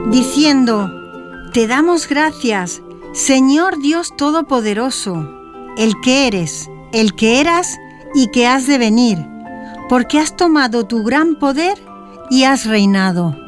diciendo: Te damos gracias, Señor Dios Todopoderoso, el que eres, el que eras y que has de venir, porque has tomado tu gran poder y has reinado.